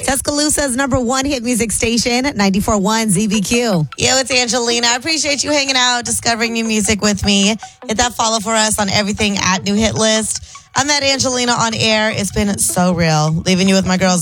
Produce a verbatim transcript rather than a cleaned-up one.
Tuscaloosa's number one hit music station, ninety-four point one Z B Q. Yo, it's Angelina. I appreciate you hanging out, discovering new music with me. Hit that follow for us on everything at New Hit List. I'm at Angelina on air. It's been so real. Leaving you with my girls.